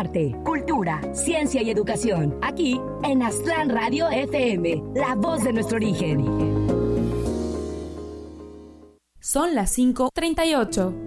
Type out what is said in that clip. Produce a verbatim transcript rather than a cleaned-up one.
arte, cultura, ciencia y educación. Aquí en Aztlán Radio F M, la voz de nuestro origen. Son las cinco treinta y ocho.